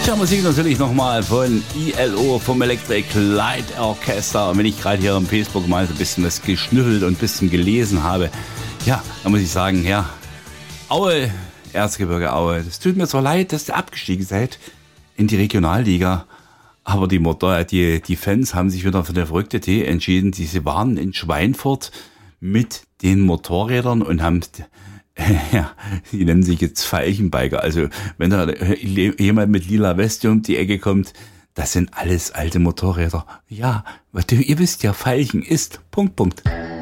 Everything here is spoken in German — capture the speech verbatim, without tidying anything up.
Ja, Musik natürlich nochmal von I L O, vom Electric Light Orchester. Und wenn ich gerade hier am Facebook mal so ein bisschen was geschnüffelt und ein bisschen gelesen habe, ja, dann muss ich sagen, ja, Aue, Erzgebirge Aue, das tut mir so leid, dass ihr abgestiegen seid in die Regionalliga. Aber die Motor, die, die Fans haben sich wieder für eine verrückte Tee entschieden. Sie waren in Schweinfurt mit den Motorrädern und haben, ja, die nennen sich jetzt Veilchenbiker. Also wenn da jemand mit lila Weste um die Ecke kommt, das sind alles alte Motorräder. Ja, ihr wisst ja, Veilchen ist, Punkt, Punkt.